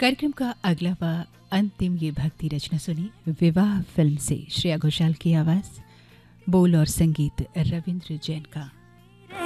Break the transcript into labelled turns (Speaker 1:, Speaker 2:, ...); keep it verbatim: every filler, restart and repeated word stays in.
Speaker 1: कार्यक्रम का अगला व अंतिम ये भक्ति रचना सुनी विवाह फिल्म से श्रेया घोषाल की आवाज, बोल और संगीत रविंद्र जैन का।